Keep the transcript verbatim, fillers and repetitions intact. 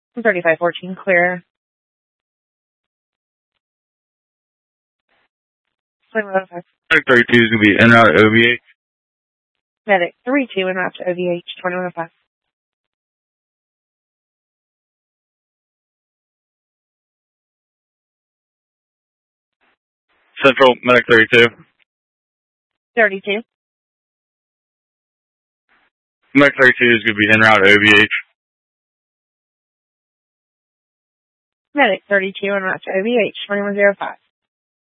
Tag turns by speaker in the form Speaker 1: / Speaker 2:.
Speaker 1: thirty-five fourteen, clear.
Speaker 2: Medic thirty-two is going to be en route to O V H.
Speaker 1: Medic thirty-two en route to O V H, twenty-one oh five.
Speaker 2: Central, Medic thirty-two.
Speaker 1: thirty-two.
Speaker 2: Medic thirty-two is going to be en route to O V H.
Speaker 1: Medic thirty-two en route to O V H, twenty-one oh five.